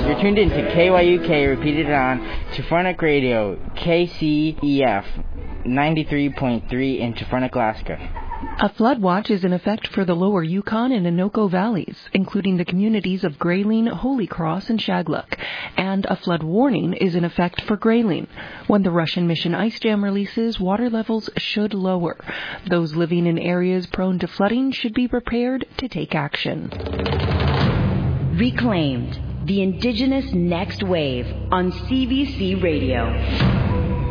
You're tuned in to KYUK, repeated on Tefronic Radio, KCEF 93.3 in Tefronic, Alaska. A flood watch is in effect for the lower Yukon and Innoko valleys, including the communities of Grayling, Holy Cross, and Shagluk. And a flood warning is in effect for Grayling. When the Russian Mission ice jam releases, water levels should lower. Those living in areas prone to flooding should be prepared to take action. Reclaimed, the Indigenous Next Wave on CBC Radio.